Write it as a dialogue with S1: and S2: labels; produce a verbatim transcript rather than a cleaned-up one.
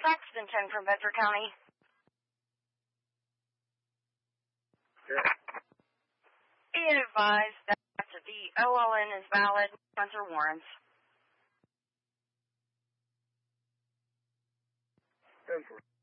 S1: Saxton ten from Bedford County.
S2: Yeah.
S1: Be advised that the O L N is valid. Answer warrants.
S2: ten four.